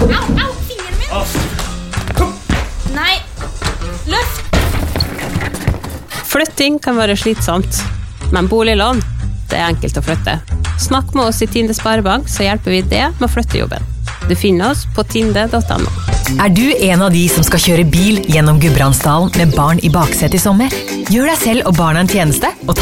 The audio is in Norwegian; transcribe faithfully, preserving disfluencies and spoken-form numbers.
Au, au, fingeren min. Kom. Nei, løft. Flytting kan være slitsomt, men boliglån, det er enkelt å flytte. Snakk med oss i Tinde Sparebank, så hjelper vi det med å flytte jobben. Du finner oss på tinde punktum no. Er du en av de som skal kjøre bil gjennom Gudbrandsdalen med barn i baksetet i sommer? Gjør deg selv og barna en tjeneste og